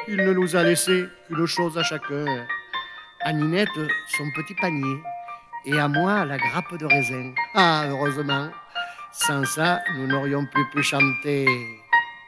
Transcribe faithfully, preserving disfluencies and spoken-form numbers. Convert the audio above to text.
il ne nous a laissé qu'une chose à chacun. À Ninette, son petit panier, et à moi, la grappe de raisin. Ah, heureusement, sans ça, nous n'aurions plus pu chanter.